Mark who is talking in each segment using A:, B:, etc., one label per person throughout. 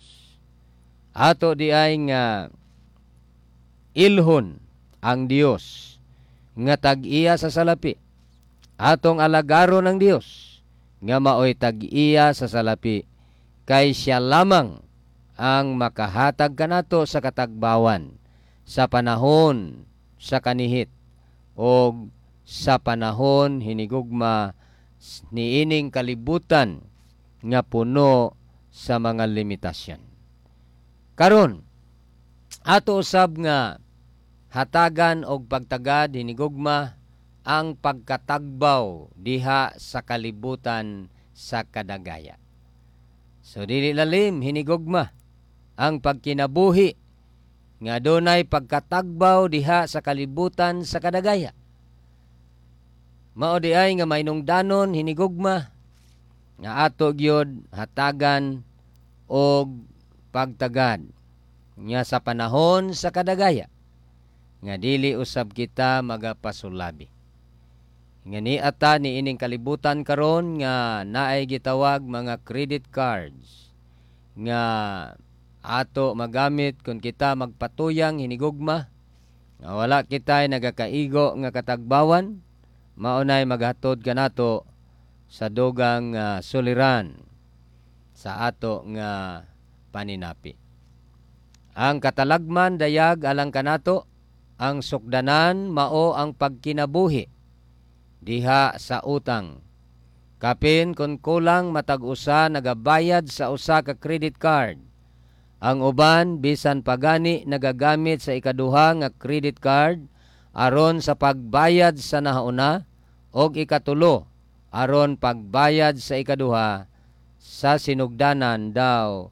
A: Dios. Ato di ay nga ilhon ang Dios nga tag-iya sa salapi. Atong alagaron ng Dios nga maoy tag-iya sa salapi, kay siya lamang ang makahatag kanato sa katagbawan sa panahon sa kanihit o sa panahon hinigugma niining kalibutan nga puno sa mga limitasyon. Karon, ato usab nga hatagan og pagtagad hinigugma ang pagkatagbaw diha sa kalibutan sa kadagaya. So dili lalim hinigugma ang pagkinabuhi nga dunay pagkatagbaw diha sa kalibutan sa kadagaya. Mao di ay nga mainungdanon hinigugma nga ato gyud hatagan og pagtagad nga sa panahon sa kadagaya nga dili usab kita magapasulabi. Nga ni ata ni ining kalibutan karon nga naay gitawag mga credit cards nga ato magamit kung kita magpatuyang hinigugma nga wala kita nagakaigo nga katagbawan, maunay maghatod kanato sa dugang suliran sa ato nga paninapi. Ang katalagman dayag alang kanato, ang sukdanan mao ang pagkinabuhi diha sa utang. Kapin kung kulang matag usa nagabayad sa usa ka credit card. Ang uban bisan pagani nagagamit sa ikaduha nga credit card aron sa pagbayad sa nahauna og ikatulo aron pagbayad sa ikaduha. Sa sinugdanan daw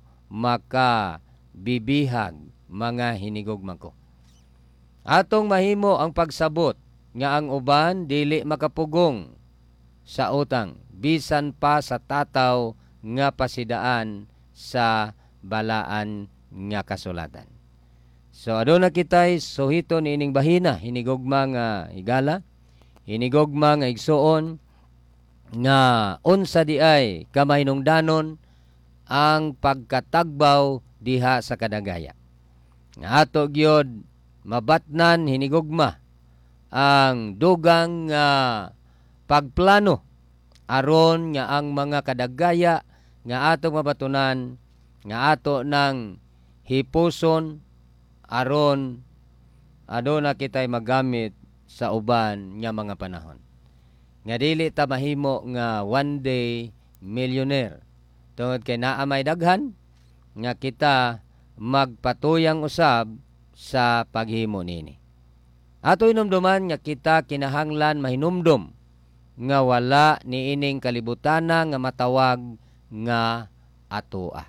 A: makabibihag mga hinigugma ko. Atong mahimo ang pagsabot nga ang uban dili makapugong sa utang bisan pa sa tataw nga pasidaan sa balaan nga kasulatan. So aduna kitay suhito niining bahina hinigugma nga higala, hinigugma nga igsuon nga unsa di ay kamahinungdanon ang pagkatagbaw diha sa kadagaya. Nga ato gyud mabatnan hinigugma ang dugang pagplano aron nga ang mga kadagaya nga atong mabatunan nga ato nang hipuson aron aduna kitay magamit sa uban nga mga panahon. Nga dili ta mahimo nga one day millionaire tungod kay naa may daghan nga kita magpatuyang usab sa paghimo nini. Ato inumduman nga kita kinahanglan mahinumdum nga wala niining kalibutana nga matawag nga atoa.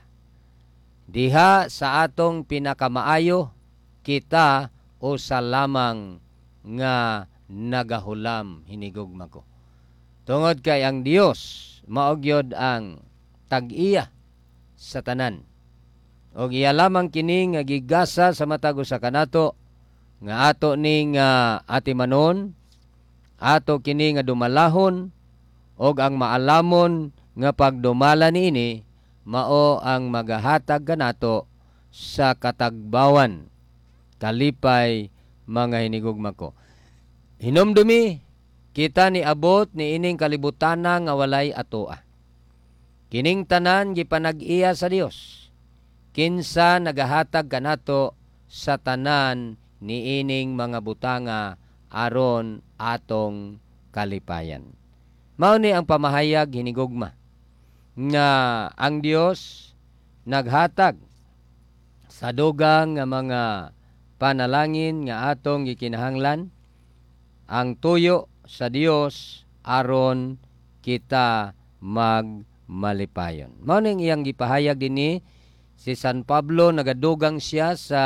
A: Diha sa atong pinakamaayo kita usa lamang nga nagahulam hinigugma ko. Tungod kay ang Dios mao gyud ang tag-iya sa tanan. Og iya lamang kini nga gigasa sa matag usa kanato nga ato ning atimanon, ato kini nga dumalahon, og ang maalamon nga pagdumala niini mao ang magahatag kanato sa katagbawan. Kalipay mga hinigugma ko. Hinumdumi kita ni abot ni ining kalibutana nga walay atoa. Kining tanan gipanag-iya sa Dios. Kinsa nagahatag kanato sa tanan niining mga butanga aron atong kalipayan. Mao ni ang pamahayag hinigugma nga ang Dios naghatag sa dugang nga mga panalangin nga atong gikinahanglan, ang tuyo sa Dios aron kita magmalipayon. Mao ning iyang gipahayag dinhi si San Pablo, nagadugang siya sa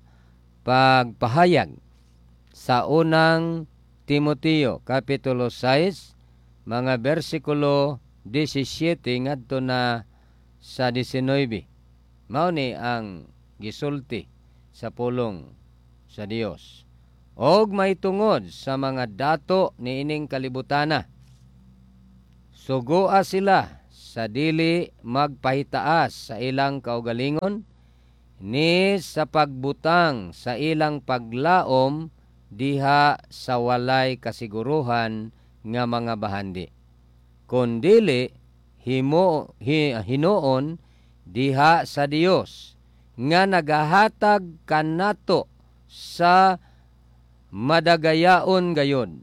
A: pagpahayag sa unang Timoteo kapitulo 6 mga bersikulo 17 ngadto na sa 19. Mao ni ang gisulti sa pulong sa Dios. Og may tungod sa mga dato niining kalibutana. Sugoa sila sa dili magpahitaas sa ilang kaugalingon, ni sa pagbutang sa ilang paglaom diha sa walay kasiguruhan nga mga bahandi. Kundili hinuon diha sa Dios nga nagahatag kanato sa madagayaon gayon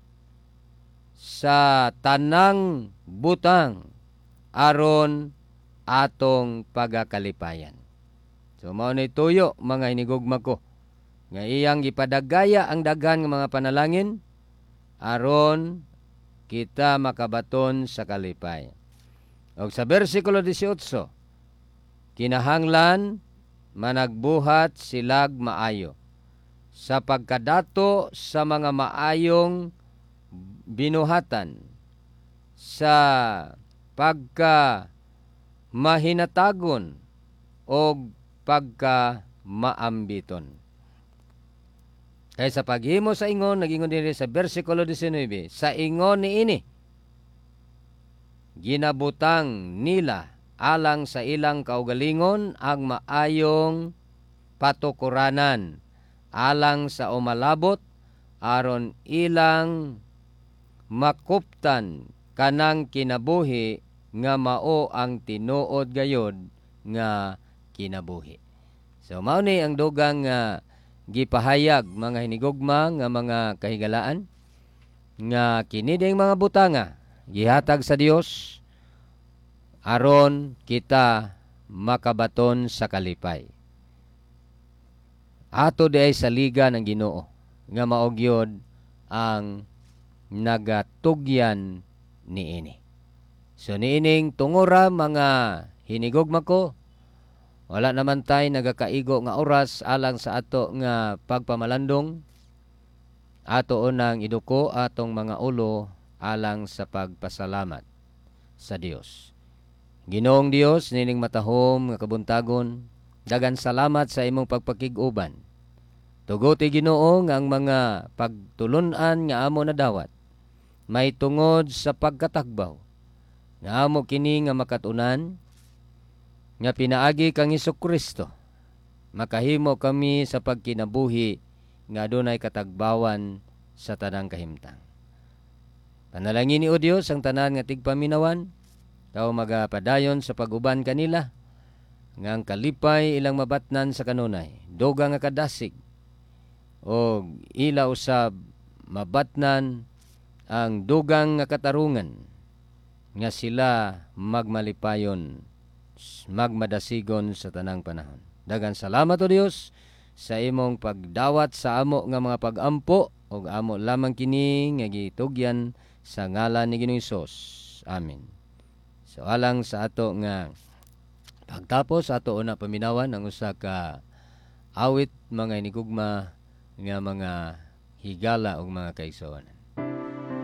A: sa tanang butang aron atong pagakalipayan. So mao ni tuyo mga hinigugma ko nga iyang gipadagaya ang daghan nga mga panalangin aron kita makabaton sa kalipay. Og sa bersikulo 18, kinahanglan managbuhat silag maayo sa pagkadato sa mga maayong binuhatan, sa pagka mahinatagon o pagka maambiton. Kaya sa paghimo sa ingon, nagingon din sa versikulo 19, sa ingon ni ini, ginabutang nila alang sa ilang kaugalingon ang maayong patukuranan alang sa umalabot aron ilang makuptan kanang kinabuhi nga mao ang tinuod gayod nga kinabuhi. So mao ni ang dugang gipahayag mga hinigugma nga mga kahigalaan nga kini ding mga butanga gihatag sa Dios aron kita makabaton sa kalipay. Ato di ay sa liga ng Ginoo nga mao gyud ang nagatugyan niini. So niining tungora mga hinigugma ko, wala naman tay nagakaigo nga oras alang sa ato nga pagpamalandong. Ato unang iduko atong mga ulo alang sa pagpasalamat sa Dios. Ginoong Dios, nining matahom nga kabuntagon, dagan salamat sa imong pagpakig-uban. Tuguti Ginoo nga ang mga pagtulunan nga amo nadawat may tungod sa pagkatagbaw nga amo kini nga makatunan nga pinaagi kang Hesukristo, makahimo kami sa pagkinabuhi nga adunay katagbawan sa tanang kahimtang. Panalangin ni O Dios ang tanan nga tigpaminawan, tao magapadayon sa pag-uban kanila, nga ang kalipay ilang mabatnan sa kanunay, doga nga kadasig, o ila usab mabatnan ang dugang nga katarungan, nga sila magmalipayon, magmadasigon sa tanang panahon. Dagan salamat O Dios sa imong pagdawat sa amo nga mga pag-ampo ug amo lamang kini nga gitugyan sa ngalan ni Ginoong Hesus. Amen. So alang sa ato nga pagtapos ato una paminawan ang usa ka awit mga inigugma nga mga higala ug mga kaigsuonan.